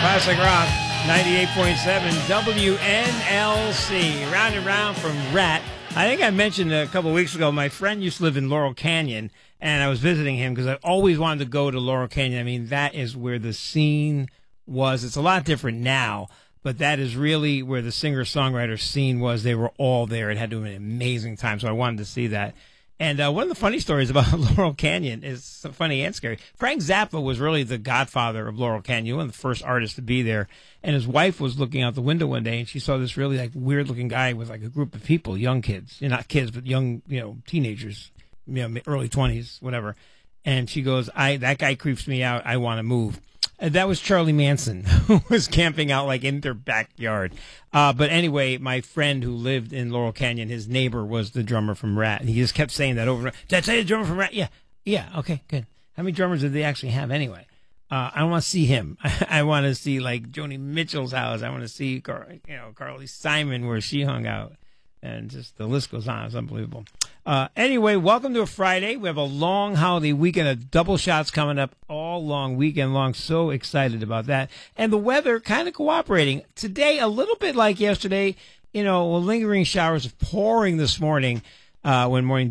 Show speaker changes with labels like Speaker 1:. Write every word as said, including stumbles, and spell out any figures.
Speaker 1: Classic Rock, ninety-eight point seven W N L C. Round and round from Rat. I think I mentioned a couple of weeks ago, my friend used to live in Laurel Canyon, and I was visiting him because I always wanted to go to Laurel Canyon. I mean, that is where the scene was. It's a lot different now, but that is really where the singer-songwriter scene was. They were all there. It had to have been an amazing time, so I wanted to see that. And uh, one of the funny stories about Laurel Canyon is so funny and scary. Frank Zappa was really the godfather of Laurel Canyon, one of the first artists to be there. And his wife was looking out the window one day, and she saw this really like weird-looking guy with like a group of people, young kids, you know, not kids, but young, you know, teenagers, you know, early twenties, whatever. And she goes, "I that guy creeps me out. I want to move." And that was Charlie Manson, who was camping out like in their backyard. Uh, but anyway, my friend who lived in Laurel Canyon, his neighbor was the drummer from Rat. And he just kept saying that over and over. Did I tell you the drummer from Rat? Yeah. Yeah. Okay, good. How many drummers did they actually have anyway? Uh, I want to see him. I want to see like Joni Mitchell's house. I want to see, Car- you know, Carly Simon where she hung out. And just the list goes on. It's unbelievable. Uh, anyway, welcome to a Friday. We have a long holiday weekend of double shots coming up all long weekend long. So excited about that. And the weather kind of cooperating. Today, a little bit like yesterday, you know, lingering showers of pouring this morning uh, when morning